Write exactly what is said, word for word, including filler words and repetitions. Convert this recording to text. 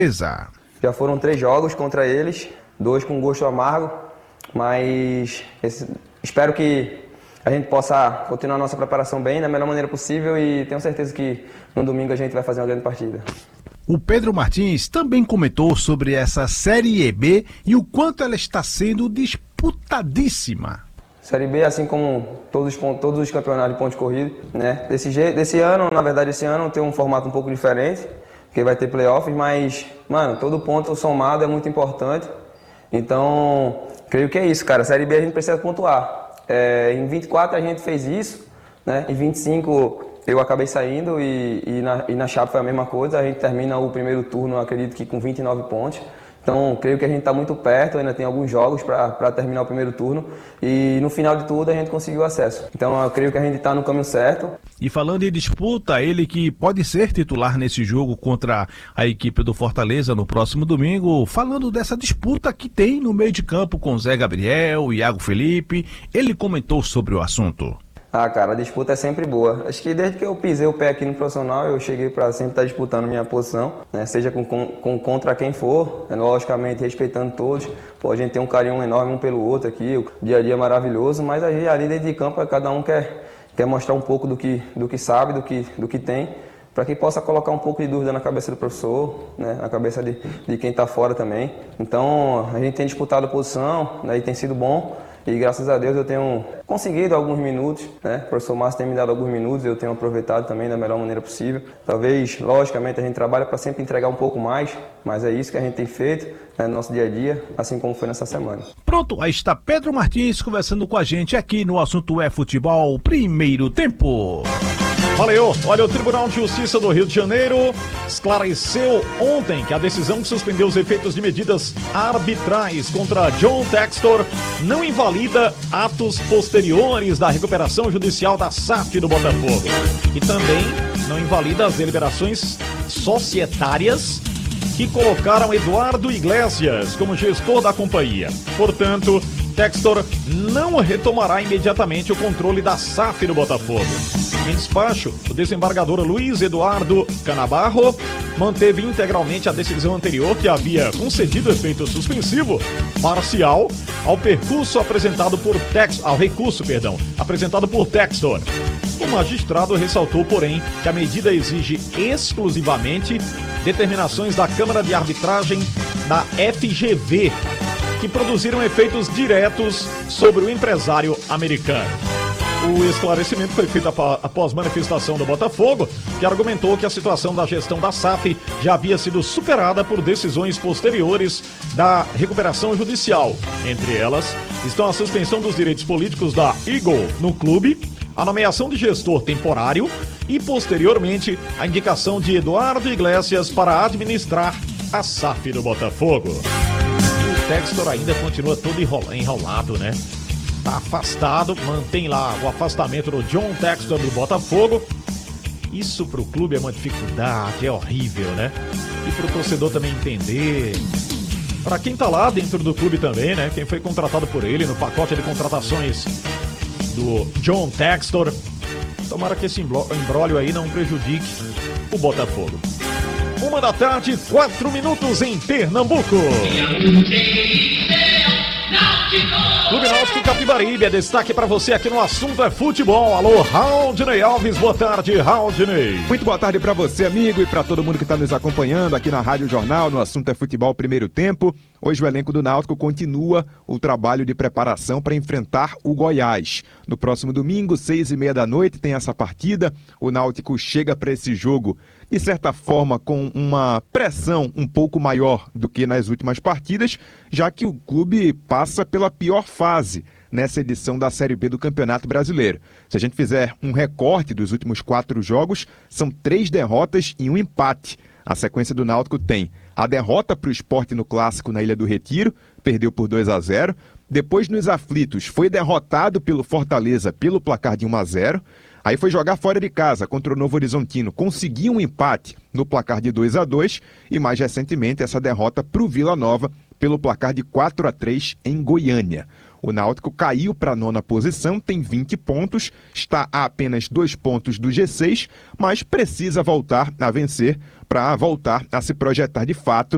Já foram três jogos contra eles, dois com gosto amargo, mas esse, espero que a gente possa continuar a nossa preparação bem, da melhor maneira possível, e tenho certeza que no domingo a gente vai fazer uma grande partida. O Pedro Martins também comentou sobre essa Série B e o quanto ela está sendo disputadíssima. Série B, assim como todos, todos os campeonatos de pontos corridos, né? Desse, jeito, desse ano, na verdade, esse ano tem um formato um pouco diferente, porque vai ter playoffs, mas, mano, todo ponto somado é muito importante. Então, creio que é isso, cara. Série B a gente precisa pontuar. É, em vinte e quatro a gente fez isso, né? Em vinte e cinco eu acabei saindo e, e, na, e na chapa foi a mesma coisa. A gente termina o primeiro turno, acredito que com vinte e nove pontos. Então, creio que a gente está muito perto, ainda tem alguns jogos para terminar o primeiro turno. E no final de tudo a gente conseguiu acesso. Então, eu creio que a gente está no caminho certo. E falando em disputa, ele que pode ser titular nesse jogo contra a equipe do Fortaleza no próximo domingo, falando dessa disputa que tem no meio de campo com Zé Gabriel, Iago Felipe, ele comentou sobre o assunto. Ah, cara, a disputa é sempre boa. Acho que desde que eu pisei o pé aqui no profissional, eu cheguei para sempre estar disputando minha posição, né? Seja com, com, com contra quem for, né? Logicamente respeitando todos. Pô, a gente tem um carinho enorme um pelo outro aqui, o dia a dia é maravilhoso, mas ali, ali dentro de campo cada um quer, quer mostrar um pouco do que, do que sabe, do que, do que tem, para que possa colocar um pouco de dúvida na cabeça do professor, né? Na cabeça de, de quem está fora também. Então, a gente tem disputado a posição, né? E tem sido bom. E graças a Deus eu tenho conseguido alguns minutos, né? O professor Márcio tem me dado alguns minutos, eu tenho aproveitado também da melhor maneira possível. Talvez, logicamente, a gente trabalha para sempre entregar um pouco mais, mas é isso que a gente tem feito, né, no nosso dia a dia, assim como foi nessa semana. Pronto, aí está Pedro Martins conversando com a gente aqui no Assunto é Futebol, primeiro tempo. Valeu! Olha, o Tribunal de Justiça do Rio de Janeiro esclareceu ontem que a decisão que suspendeu os efeitos de medidas arbitrais contra John Textor não invalida atos posteriores da recuperação judicial da S A F do Botafogo. E também não invalida as deliberações societárias que colocaram Eduardo Iglesias como gestor da companhia. Portanto, Textor não retomará imediatamente o controle da S A F do Botafogo. Em despacho, o desembargador Luiz Eduardo Canabarro manteve integralmente a decisão anterior que havia concedido efeito suspensivo parcial ao percurso apresentado por Tex, ao recurso, perdão, apresentado por Textor. O magistrado ressaltou, porém, que a medida exige exclusivamente determinações da Câmara de Arbitragem da F G V, que produziram efeitos diretos sobre o empresário americano. O esclarecimento foi feito após manifestação do Botafogo, que argumentou que a situação da gestão da S A F já havia sido superada por decisões posteriores da recuperação judicial. Entre elas, estão a suspensão dos direitos políticos da Eagle no clube, a nomeação de gestor temporário e, posteriormente, a indicação de Eduardo Iglesias para administrar a S A F do Botafogo. O Textor ainda continua todo enrolado, né? Tá afastado, mantém lá o afastamento do John Textor do Botafogo. Isso pro clube é uma dificuldade, é horrível, né? E pro torcedor também entender. Pra quem tá lá dentro do clube também, né? Quem foi contratado por ele no pacote de contratações do John Textor. Tomara que esse imbróglio aí não prejudique o Botafogo. Uma da tarde, quatro minutos em Pernambuco. Clube Náutico Capibaribe é destaque para você aqui no Assunto é Futebol. Alô, Raudinei Alves, boa tarde, Raudinei. Muito boa tarde para você, amigo, e para todo mundo que está nos acompanhando aqui na Rádio Jornal, no Assunto é Futebol Primeiro Tempo. Hoje o elenco do Náutico continua o trabalho de preparação para enfrentar o Goiás. No próximo domingo, seis e meia da noite, tem essa partida. O Náutico chega para esse jogo, de certa forma, com uma pressão um pouco maior do que nas últimas partidas, já que o clube passa pela pior fase nessa edição da Série B do Campeonato Brasileiro. Se a gente fizer um recorte dos últimos quatro jogos, são três derrotas e um empate. A sequência do Náutico tem a derrota para o Sport no Clássico na Ilha do Retiro, perdeu por dois a zero. Depois, nos aflitos, foi derrotado pelo Fortaleza pelo placar de um a zero. Aí foi jogar fora de casa contra o Novo Horizontino, conseguiu um empate no placar de dois a dois e mais recentemente essa derrota para o Vila Nova pelo placar de quatro a três em Goiânia. O Náutico caiu para a nona posição, tem vinte pontos, está a apenas dois pontos do G seis, mas precisa voltar a vencer para voltar a se projetar de fato